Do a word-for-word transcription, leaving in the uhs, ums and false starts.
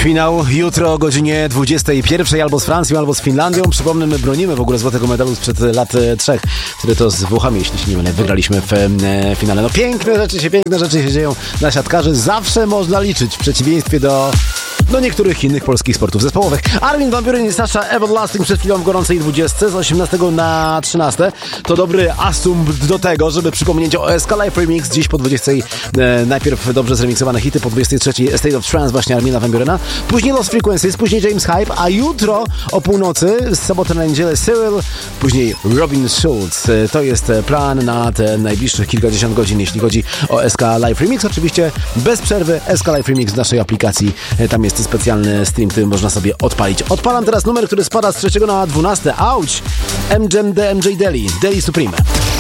Finał jutro o godzinie dwudziestej pierwszej albo z Francją, albo z Finlandią. Przypomnę, my bronimy w ogóle złotego medalu sprzed lat e, trzech, który to z Włochami, jeśli się nie mylę, wygraliśmy w e, finale. No piękne rzeczy się, piękne rzeczy się dzieją na siatkarzy. Zawsze można liczyć, w przeciwieństwie do do niektórych innych polskich sportów zespołowych. Armin van Buuren i Sasha Everlasting przed chwilą w gorącej dwudziestce z osiemnastego na trzynaste. To dobry asumpt do tego, żeby przypomnieć o S K Live Remix. Dziś po dwudziestej e, najpierw dobrze zremiksowane hity, po dwudziestej trzeciej State of Trance właśnie Armina van Buurena. Później Lost Frequencies, później James Hype, a jutro o północy, z soboty na niedzielę Cyril, później Robin Schulz. E, to jest plan na te najbliższych kilkadziesiąt godzin, jeśli chodzi o S K Live Remix. Oczywiście bez przerwy S K Live Remix w naszej aplikacji. E, tam jest specjalny stream, który można sobie odpalić. Odpalam teraz numer, który spada z trzeciego na dwunaste. Auć! M J M D M J Deli. Deli Supreme.